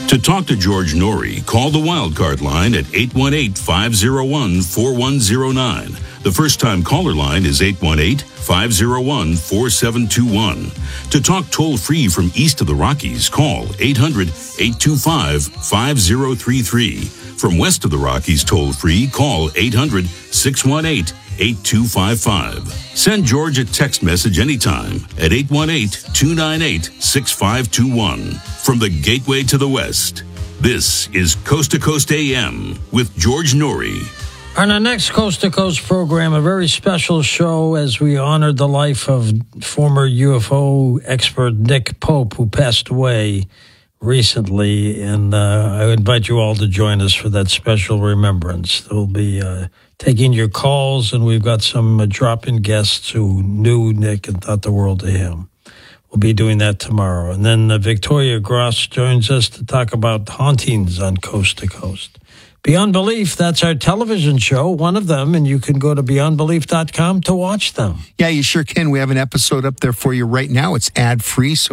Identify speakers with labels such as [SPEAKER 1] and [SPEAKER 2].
[SPEAKER 1] To talk to George Norrie, call the Wildcard line at 818-501-4109. The first-time caller line is 818-501-4721. To talk toll-free from east of the Rockies, call 800-825-5033. From west of the Rockies toll-free, call 800-618-8255. Send George a text message anytime at 818-298-6521. From the Gateway to the West, this is Coast to Coast AM with George Norrie.
[SPEAKER 2] On our next Coast to Coast program, a very special show as we honored the life of former UFO expert Nick Pope, who passed away recently. And I invite you all to join us for that special remembrance. We'll be taking your calls, and we've got some drop-in guests who knew Nick and thought the world of him. We'll be doing that tomorrow. And then Victoria Gross joins us to talk about hauntings on Coast to Coast. Beyond Belief, that's our television show, one of them, and you can go to beyondbelief.com to watch them.
[SPEAKER 3] Yeah, you sure can. We have an episode up there for you right now. It's ad-free, so